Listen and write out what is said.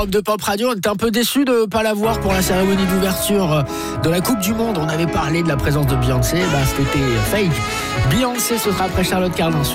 Europe 2 Pop Radio. On était un peu déçus de ne pas la voir pour la cérémonie d'ouverture de la Coupe du Monde. On avait parlé de la présence de Beyoncé. C'était fake. Beyoncé, ce sera après Charlotte Cardin.